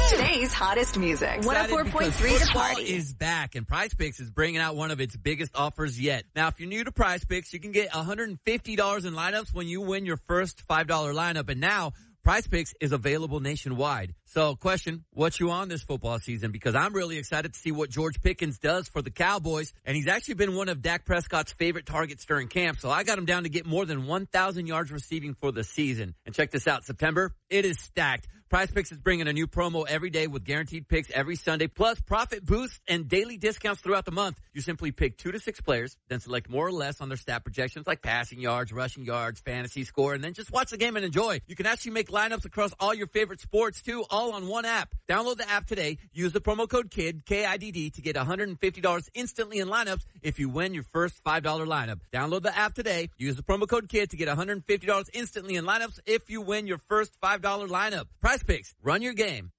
Today's hottest music. 104.3 The Party is back, and Prize Picks is bringing out one of its biggest offers yet. Now, if you're new to Prize Picks, you can get $150 in lineups when you win your first $5 lineup. And now, Prize Picks is available nationwide. So, question, what you on this football season? Because I'm really excited to see what George Pickens does for the Cowboys. And he's actually been one of Dak Prescott's favorite targets during camp. So I got him down to get more than 1,000 yards receiving for the season. And check this out, September, it is stacked. Prize Picks is bringing a new promo every day with guaranteed picks every Sunday, plus profit boosts and daily discounts throughout the month. You simply pick 2 to 6 players, then select more or less on their stat projections like passing yards, rushing yards, fantasy score, and then just watch the game and enjoy. You can actually make lineups across all your favorite sports too, all on one app. Download the app today. Use the promo code KIDD, K-I-D-D, to get $150 instantly in lineups if you win your first $5 lineup. Download the app today. Use the promo code KIDD to get $150 instantly in lineups if you win your first $5 lineup. Prize Picks. Run your game.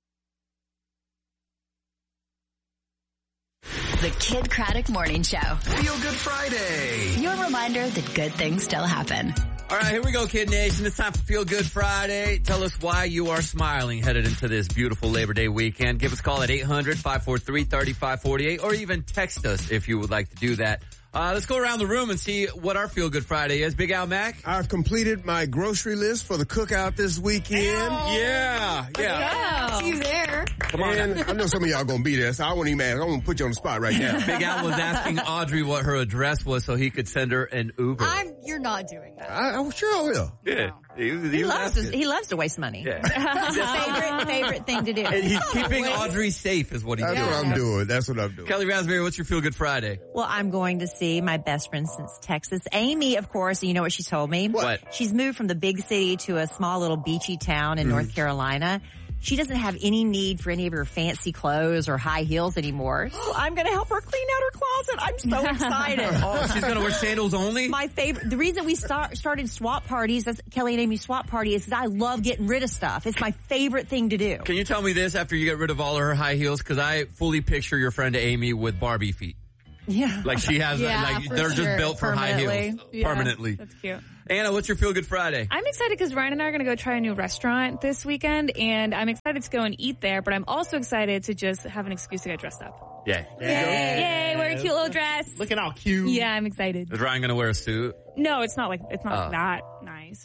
The Kid Craddock Morning Show. Feel Good Friday. Your reminder that good things still happen. All right, here we go, Kid Nation. It's time for Feel Good Friday. Tell us why you are smiling headed into this beautiful Labor Day weekend. Give us a call at 800-543-3548 or even text us if you would like to do that. Let's go around the room and see what our Feel Good Friday is. Big Al Mac? I've completed my grocery list for the cookout this weekend. Yeah. See you there. Come on. And I know some of y'all going to be there, so I won't even ask. I'm going to put you on the spot right now. Big Al was asking Audrey what her address was so he could send her an Uber. You're not doing that. I'm sure I will. Yeah. He loves to waste money. Yeah. It's his favorite thing to do. And he's keeping Audrey safe is what he's doing. That's what I'm doing. Kelly Raspberry, what's your Feel Good Friday? Well, I'm going to see my best friend since Texas, Amy, of course. And you know what she told me? What? She's moved from the big city to a small little beachy town in North Carolina. She doesn't have any need for any of her fancy clothes or high heels anymore. So I'm going to help her clean out her closet. I'm so excited. Oh, she's going to wear sandals only? My favorite, the reason we started swap parties, that's Kelly and Amy's swap party, is because I love getting rid of stuff. It's my favorite thing to do. Can you tell me this after you get rid of all of her high heels? Because I fully picture your friend Amy with Barbie feet. Yeah. Like she has, they're just built for high heels. Yeah, permanently. That's cute. Anna, what's your Feel Good Friday? I'm excited because Ryan and I are going to go try a new restaurant this weekend, and I'm excited to go and eat there, but I'm also excited to just have an excuse to get dressed up. Yeah. Yay, wear a cute little dress. Looking all cute. Yeah, I'm excited. Is Ryan going to wear a suit? No, it's not like that nice.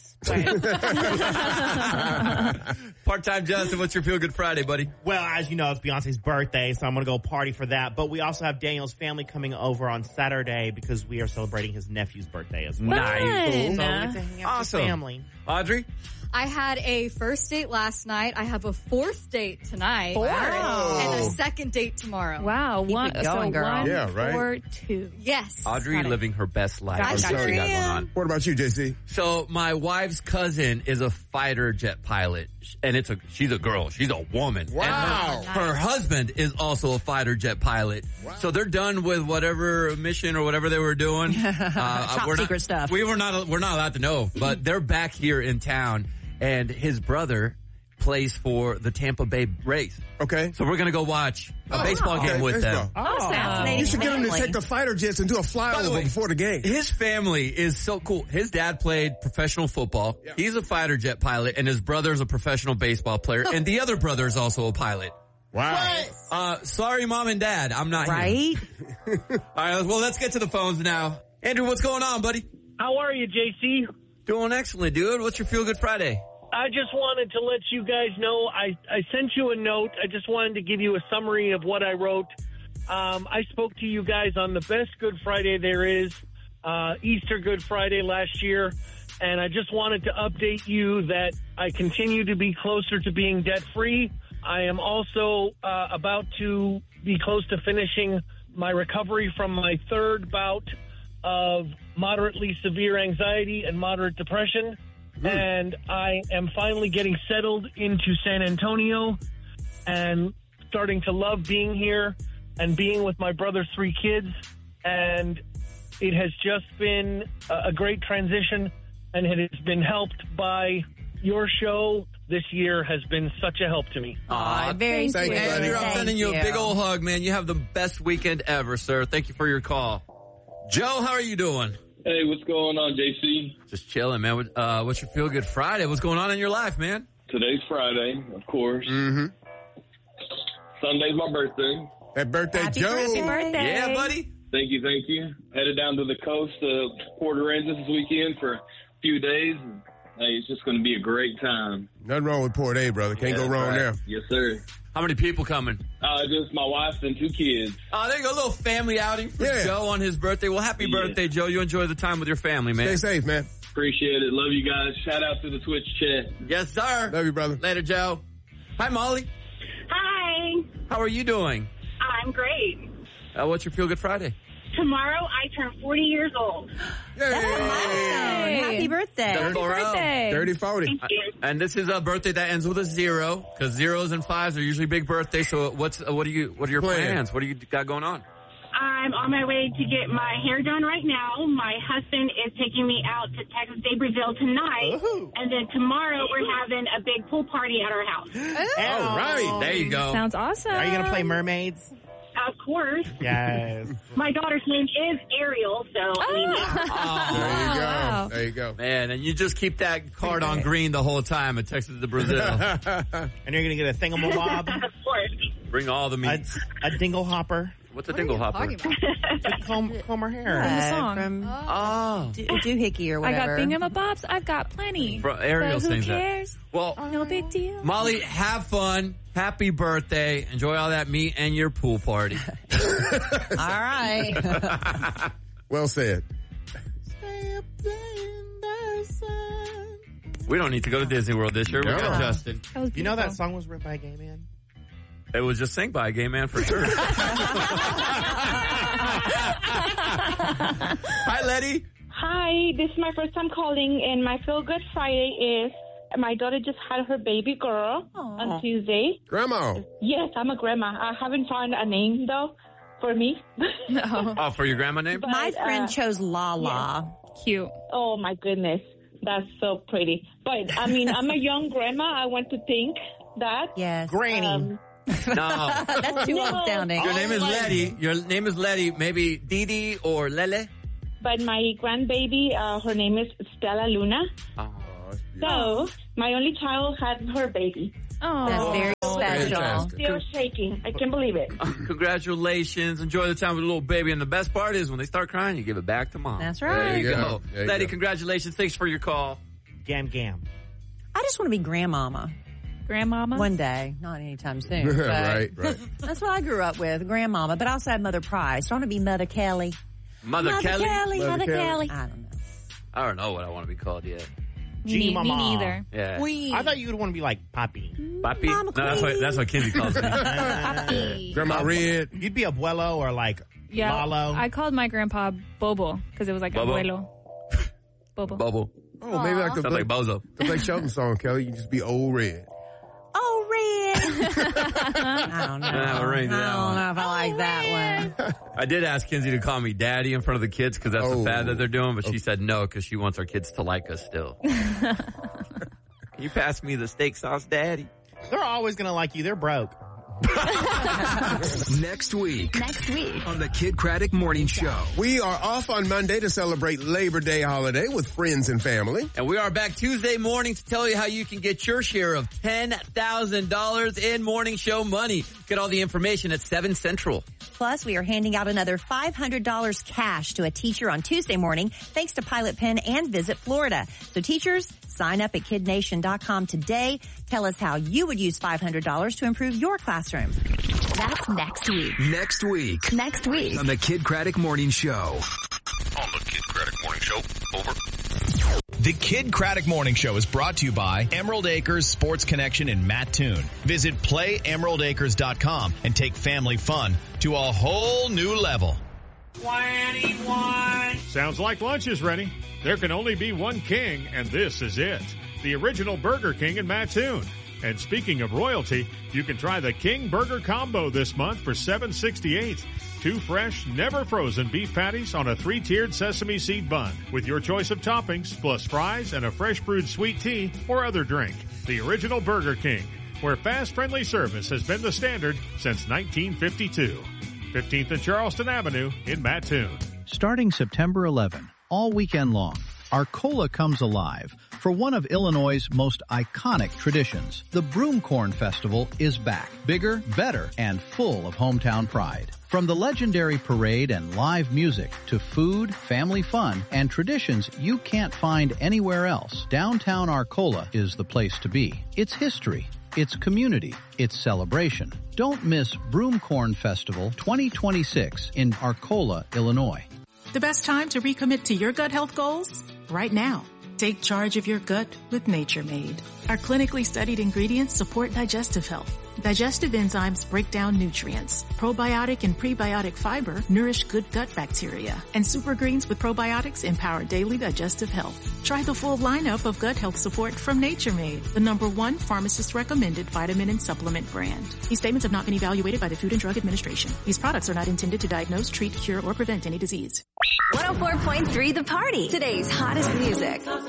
Part-time Justin, what's your Feel Good Friday, buddy? Well, as you know, it's Beyonce's birthday, so I'm going to go party for that. But we also have Daniel's family coming over on Saturday because we are celebrating his nephew's birthday as well. Nice. So we get to hang out with the family. Audrey? I had a first date last night. I have a fourth date tonight. Wow. And a second date tomorrow. Wow. Keep it going, girl. 1, Yeah, right. 4, 2. Yes. Audrey living her best life. Got What's you. she got going on? What about you, JC? So my wife's cousin is a fighter jet pilot, and she's a girl. She's a woman. Wow. And her husband is also a fighter jet pilot. Wow. So they're done with whatever mission or whatever they were doing. Top secret stuff. We're not allowed to know, but they're back here in town, and his brother plays for the Tampa Bay Rays. Okay. So we're going to go watch a baseball game with them. Fascinating. You should get him to family. take the fighter jets and do a flyover before the game. His family is so cool. His dad played professional football. Yeah. He's a fighter jet pilot, and his brother's a professional baseball player, and the other brother is also a pilot. Wow. Sorry, Mom and Dad. I'm not Right? here. All right, well, let's get to the phones now. Andrew, what's going on, buddy? How are you, JC? Doing excellent, dude. What's your Feel Good Friday? I just wanted to let you guys know I sent you a note. I just wanted to give you a summary of what I wrote. I spoke to you guys on the best Good Friday there is, Easter Good Friday last year, and I just wanted to update you that I continue to be closer to being debt-free. I am also about to be close to finishing my recovery from my third bout of moderately severe anxiety and moderate depression. And I am finally getting settled into San Antonio and starting to love being here and being with my brother's 3 kids. And it has just been a great transition, and it has been helped by your show. This year has been such a help to me. Very Thank sweet. you, buddy. Andrew, I'm Thank sending you a you. big old hug, man. You have the best weekend ever, sir. Thank you for your call. Joe, how are you doing? Hey, what's going on, JC? Just chilling, man. What's your Feel Good Friday? What's going on in your life, man? Today's Friday, of course. Mm-hmm. Sunday's my birthday. Happy birthday, Happy Joe. birthday. Yeah, buddy. Thank you. Headed down to the coast of Port Aransas this weekend for a few days. Hey, it's just going to be a great time. Nothing wrong with Port A, brother. Can't go wrong right. there. Yes, sir. How many people coming? Just my wife and 2 kids. Oh, there you go. A little family outing for Joe on his birthday. Well, happy birthday, Joe. You enjoy the time with your family, man. Stay safe, man. Appreciate it. Love you guys. Shout out to the Twitch chat. Yes, sir. Love you, brother. Later, Joe. Hi, Molly. Hi. How are you doing? I'm great. What's your Feel Good Friday? Tomorrow I turn 40 years old. That's a milestone. Happy birthday. Happy birthday. 30-40. And this is a birthday that ends with a 0, because 0s and 5s are usually big birthdays. So what are your plans? What do you got going on? I'm on my way to get my hair done right now. My husband is taking me out to Texas Day Brazil tonight. Ooh. And then tomorrow we're having a big pool party at our house. All right. There you go. Sounds awesome. Are you going to play mermaids? Of course. Yes. My daughter's name is Ariel, so I mean, Wow. There you go. Man, and you just keep that card on green the whole time at Texas to Brazil. And you're going to get a thingamabob? of course. Bring all the meats. A dingle hopper? What's a dingle hopper? Comb her hair. From the song. From Doohickey or I got whatever. thingamabobs. I've got plenty. Ariel But who sings that. cares? Well, No big deal. Molly, have fun. Happy birthday. Enjoy all that meat and your pool party. All right. Well said. We don't need to go to Disney World this year. We got No. Justin. That was You know that beautiful. song was written by a gay man? It was just sang by a gay man for sure. Hi, Letty. Hi, this is my first time calling, and my Feel Good Friday is my daughter just had her baby girl on Tuesday. Grandma. Yes, I'm a grandma. I haven't found a name, though, for me. Oh, for your grandma name? My friend chose Lala. Cute. Oh, my goodness. That's so pretty. But, I mean, I'm a young grandma. I want to think that. Yes. Granny. No. That's too old sounding. Your name is my- Letty. Your name is Letty. Maybe Didi or Lele? But my grandbaby, her name is Stella Luna. Oh. So, my only child had her baby. Oh, That's very special. Fantastic. Still shaking. I can't believe it. Congratulations. Enjoy the time with the little baby. And the best part is when they start crying, you give it back to mom. That's There right. you There you go. go. There you Letty, go. congratulations. Thanks for your call. Gam Gam. I just want to be grandmama grandmama. one day. Not anytime soon. but right. That's what I grew up with, grandmama. But I also had Mother Price. So I want to be Mother Kelly. Mother Kelly? Mother Kelly. Kelly. I don't know. I don't know what I want to be called yet. G Me Mama. neither. Yeah. I thought you would want to be like Poppy. Papi? Mama No, that's what Kinsey calls me. Papi. Grandma Red. You'd be Abuelo or like Yeah, Lalo. I called my grandpa Bobo because it was like Bobo? abuelo. Bobo. Bubble. Oh, maybe like the Sounds like Bozo. Blake Shelton song, Kelly. You can just be Old Red. Oh, Red. I don't know. Yeah, we'll ring I that don't one. know if I like that one. I did ask Kinsey to call me daddy in front of the kids because that's Oh. the fad that they're doing, but she said no because she wants our kids to like us still. Can you pass me the steak sauce, daddy? They're always going to like you. They're broke. Next week Next week. on the Kid Craddock Morning Show. We are off on Monday to celebrate Labor Day holiday with friends and family. And we are back Tuesday morning to tell you how you can get your share of $10,000 in morning show money. Get all the information at 7 Central. Plus, we are handing out another $500 cash to a teacher on Tuesday morning, thanks to Pilot Pen and Visit Florida. So teachers, sign up at kidnation.com today. Tell us how you would use $500 to improve your classroom. That's next week. Next week Next week. on the Kid Craddock Morning Show. On the Kid Craddock Morning Show. Over. The Kid Craddock Morning Show is brought to you by Emerald Acres Sports Connection in Mattoon. Visit playemeraldacres.com and take family fun to a whole new level. 21. Sounds like lunch is ready. There can only be one king, and this is it. The original Burger King in Mattoon. And speaking of royalty, you can try the King Burger Combo this month for $7.68. 2 fresh, never frozen beef patties on a 3-tiered sesame seed bun with your choice of toppings, plus fries and a fresh brewed sweet tea or other drink. The original Burger King, where fast, friendly service has been the standard since 1952. 15th and Charleston Avenue in Mattoon. Starting September 11, all weekend long, Arcola comes alive for one of Illinois' most iconic traditions. The Broomcorn Festival is back, bigger, better, and full of hometown pride. From the legendary parade and live music to food, family fun, and traditions you can't find anywhere else, downtown Arcola is the place to be. It's history, it's community, it's celebration. Don't miss Broomcorn Festival 2026 in Arcola, Illinois. The best time to recommit to your gut health goals? Right now. Take charge of your gut with Nature Made. Our clinically studied ingredients support digestive health. Digestive enzymes break down nutrients. Probiotic and prebiotic fiber nourish good gut bacteria. And super greens with probiotics empower daily digestive health. Try the full lineup of gut health support from Nature Made, the #1 pharmacist recommended vitamin and supplement brand. These statements have not been evaluated by the Food and Drug Administration. These products are not intended to diagnose, treat, cure, or prevent any disease. 104.3 The Party. Today's hottest music.